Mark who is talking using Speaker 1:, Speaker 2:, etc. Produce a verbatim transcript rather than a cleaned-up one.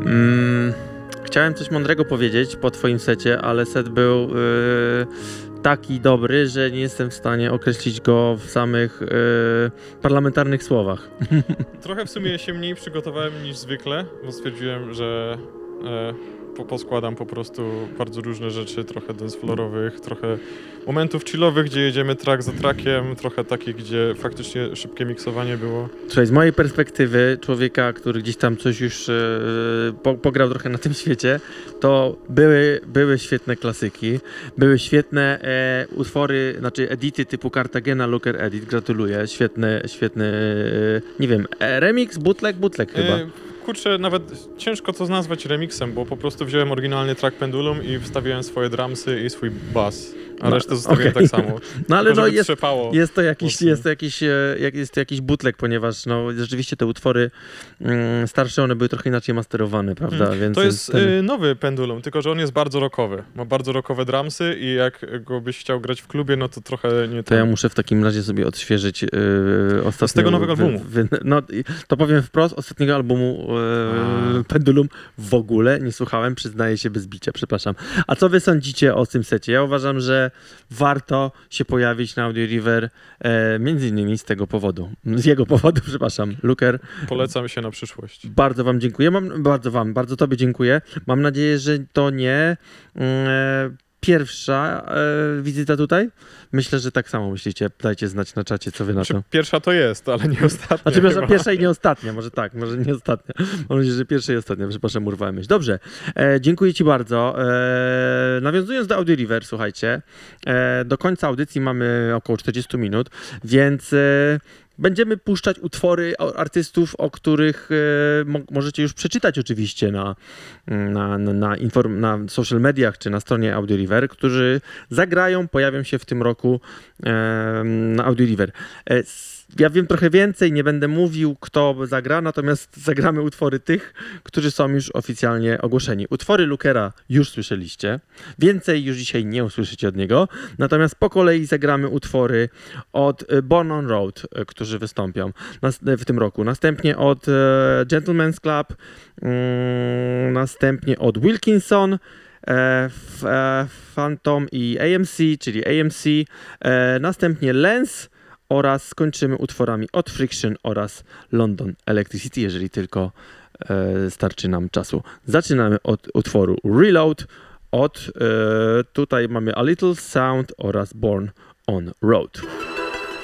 Speaker 1: Mm, chciałem coś mądrego powiedzieć po twoim secie, ale set był yy, taki dobry, że nie jestem w stanie określić go w samych yy, parlamentarnych słowach.
Speaker 2: Trochę w sumie się mniej przygotowałem niż zwykle, bo stwierdziłem, że e, po, poskładam po prostu bardzo różne rzeczy, trochę dancefloorowych, trochę momentów chillowych, gdzie jedziemy track za trackiem, trochę takich, gdzie faktycznie szybkie miksowanie było.
Speaker 1: Słuchaj, z mojej perspektywy, człowieka, który gdzieś tam coś już yy, po, pograł trochę na tym świecie, to były, były świetne klasyki, były świetne e, utwory, znaczy edity typu Cartagena, Looker Edit, gratuluję, świetny, świetny, e, nie wiem, e, remix, bootleg, bootleg chyba.
Speaker 2: E, kurczę, nawet ciężko to nazwać remixem, bo po prostu wziąłem oryginalny track Pendulum i wstawiłem swoje drumsy i swój bass, a
Speaker 1: No,
Speaker 2: resztę zostawiłem
Speaker 1: okay.
Speaker 2: tak samo.
Speaker 1: No ale
Speaker 2: Tylko,
Speaker 1: no
Speaker 2: żeby
Speaker 1: jest,
Speaker 2: trzepało
Speaker 1: jest, to jakiś,
Speaker 2: mocniej.
Speaker 1: jest, to jakiś, e, jak- jest to jakiś bootleg, ponieważ no, rzeczywiście te utwory mm, starsze, one były trochę inaczej masterowane, prawda?
Speaker 2: Mm.
Speaker 1: Więc
Speaker 2: To jest
Speaker 1: ten...
Speaker 2: y, nowy Pendulum, tylko że on jest bardzo rockowy. Ma bardzo rockowe drumsy i jak go byś chciał grać w klubie, no to trochę nie
Speaker 1: To
Speaker 2: ten.
Speaker 1: ja muszę w takim razie sobie odświeżyć yy, ostatnio...
Speaker 2: Z tego nowego albumu.
Speaker 1: Wy, wy, no, i to powiem wprost, ostatniego albumu yy, Pendulum w ogóle nie słuchałem, przyznaję się bez bicia, przepraszam. A co wy sądzicie o tym secie? Ja uważam, że warto się pojawić na Audio River, e, między innymi z tego powodu. Z jego powodu, przepraszam. Looker,
Speaker 2: Polecam się na przyszłość.
Speaker 1: bardzo wam dziękuję. Mam, bardzo wam, bardzo tobie dziękuję. Mam nadzieję, że to nie e, pierwsza e, wizyta tutaj. Myślę, że tak samo myślicie. Dajcie znać na czacie, co wy na to.
Speaker 2: Znaczy, pierwsza to jest, ale nie ostatnia.
Speaker 1: Znaczy, pierwsza,
Speaker 2: chyba.
Speaker 1: pierwsza i nie ostatnia, może tak, może nie ostatnia. Mam nadzieję, że pierwsza i ostatnia, przepraszam, urwałem myśl. Dobrze, e, dziękuję ci bardzo. E, nawiązując do Audio River, słuchajcie, e, do końca audycji mamy około czterdzieści minut, więc e, będziemy puszczać utwory artystów, o których e, mo możecie już przeczytać oczywiście na, na, na, na, inform na social mediach czy na stronie Audio River, którzy zagrają, pojawią się w tym roku e, na Audio River. E, Ja wiem trochę więcej, nie będę mówił, kto zagra, natomiast zagramy utwory tych, którzy są już oficjalnie ogłoszeni. Utwory Lookera już słyszeliście, więcej już dzisiaj nie usłyszycie od niego, natomiast po kolei zagramy utwory od Born on Road, którzy wystąpią w tym roku. Następnie od Gentleman's Club, następnie od Wilkinson, Phantom i A M C, czyli A M C, następnie Lens, oraz skończymy utworami od Friction oraz London Electricity, jeżeli tylko e, starczy nam czasu. Zaczynamy od utworu Reload, od e, tutaj mamy A Little Sound oraz Born on Road.